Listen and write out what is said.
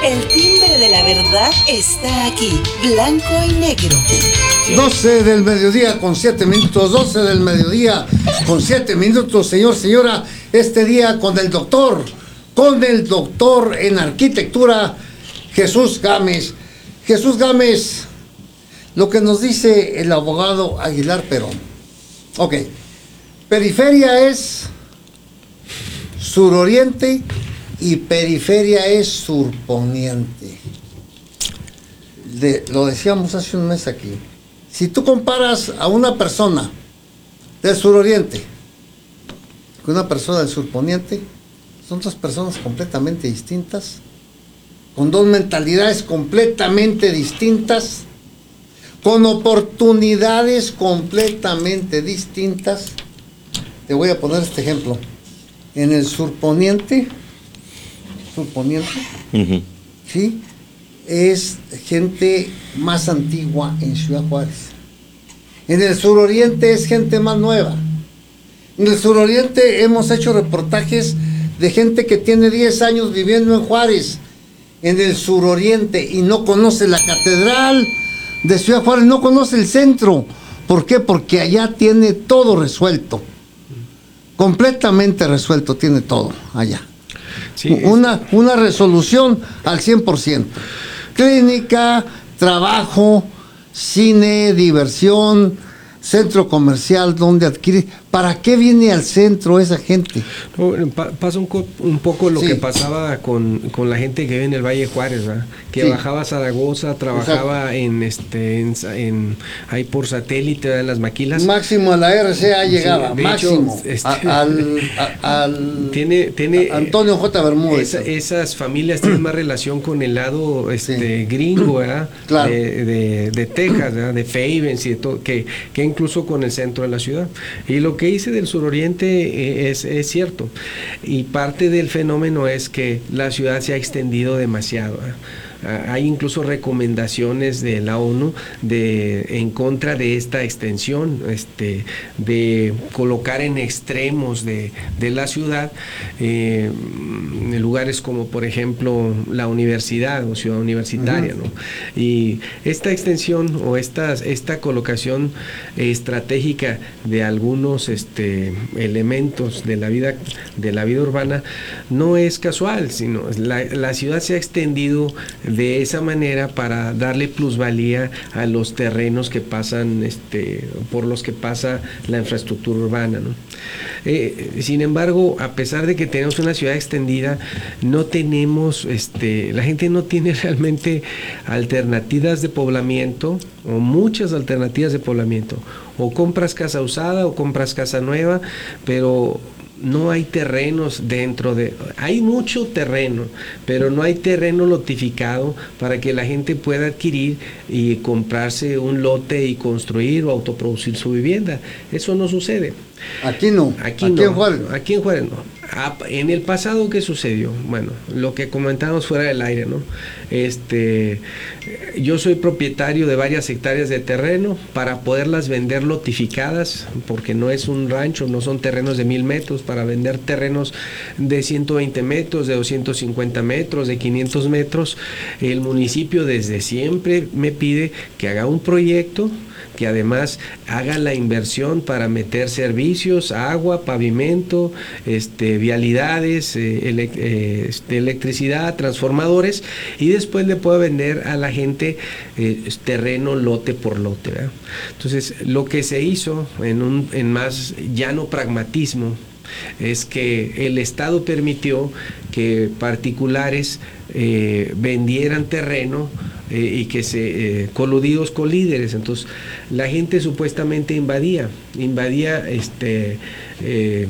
El timbre de la verdad está aquí, blanco y negro. 12 del mediodía con 7 minutos, 12 del mediodía con 7 minutos, señor, señora, este día con el doctor en arquitectura, Jesús Gámez. Jesús Gámez, lo que nos dice el abogado Aguilar Perón. Ok, periferia es suroriente y periferia es surponiente. Lo decíamos hace un mes aquí. Si tú comparas a una persona del suroriente con una persona del surponiente, son dos personas completamente distintas, con dos mentalidades completamente distintas, con oportunidades completamente distintas. Te voy a poner este ejemplo. En el surponiente, ¿sí?, es gente más antigua en Ciudad Juárez. En el suroriente es gente más nueva. En el suroriente hemos hecho reportajes de gente que tiene 10 años viviendo en Juárez, en el suroriente, y no conoce la catedral de Ciudad Juárez, no conoce el centro. ¿Por qué? Porque allá tiene todo resuelto, completamente resuelto, tiene todo allá. Sí, una resolución al 100%. Clínica, trabajo, cine, diversión, centro comercial donde adquirir. ¿Para qué viene al centro esa gente? No, pasa un poco lo que pasaba con la gente que vive en el Valle de Juárez, ¿verdad? Que bajaba a Zaragoza, trabajaba ahí por satélite, ¿verdad? En las maquilas. Máximo a la RCA llegaba, máximo. Hecho, tiene Antonio J. Bermúdez. Esas familias tienen más relación con el lado gringo, ¿verdad? Claro. De Texas, ¿verdad? De Favens y de todo, que incluso con el centro de la ciudad. Y lo que hice del suroriente es cierto, y parte del fenómeno es que la ciudad se ha extendido demasiado. Hay incluso recomendaciones de la ONU en contra de esta extensión, de colocar en extremos de la ciudad, en lugares como por ejemplo la universidad o ciudad universitaria, ¿no? Y esta extensión o esta colocación estratégica de algunos elementos de la vida urbana no es casual, sino la ciudad se ha extendido de esa manera para darle plusvalía a los terrenos que pasan, por los que pasa la infraestructura urbana, ¿no? Sin embargo, a pesar de que tenemos una ciudad extendida, no tenemos, la gente no tiene realmente alternativas de poblamiento, o muchas alternativas de poblamiento. O compras casa usada o compras casa nueva, pero no hay terrenos hay mucho terreno, pero no hay terreno lotificado para que la gente pueda adquirir y comprarse un lote y construir o autoproducir su vivienda. Eso no sucede. Aquí no. Aquí en Juárez no. En el pasado, ¿qué sucedió? Bueno, lo que comentábamos fuera del aire, ¿no? Yo soy propietario de varias hectáreas de terreno para poderlas vender lotificadas, porque no es un rancho, no son terrenos de 1000 metros, para vender terrenos de 120 metros, de 250 metros, de 500 metros. El municipio desde siempre me pide que haga un proyecto, que además haga la inversión para meter servicios, agua, pavimento, vialidades, electricidad, transformadores, y después le pueda vender a la gente terreno lote por lote, ¿verdad? Entonces, lo que se hizo en más llano pragmatismo es que el Estado permitió que particulares vendieran terreno y que coludidos con líderes. Entonces la gente supuestamente invadía